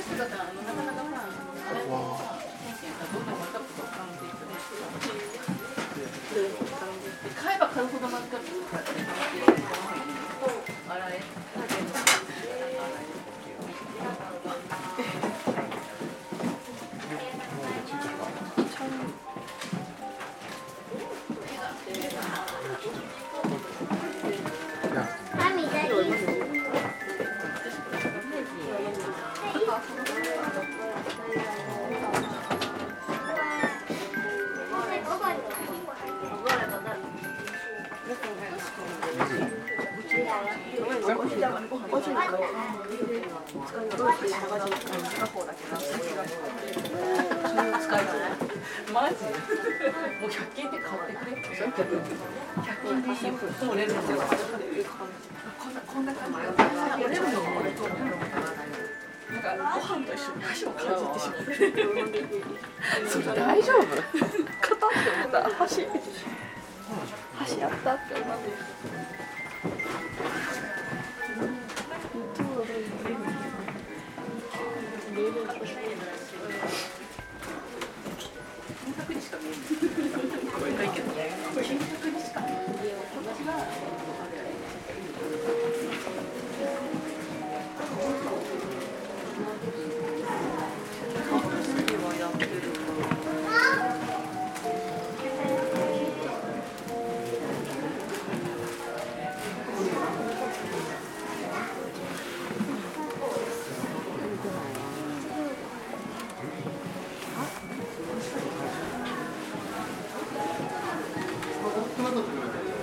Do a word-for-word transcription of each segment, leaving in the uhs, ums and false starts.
買えば買うほどまずかったからね。洗え。マジ？もうひゃく均って買ってくれ。ひゃく均でいいよ。もうレモンで。こんなこんな感じ。レモンの俺となんかご飯と一緒に箸をかじってしまって。それ大丈夫？硬って思った。箸箸やったって思って。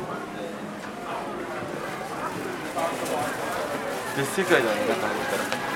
別世界だね、中にいたら。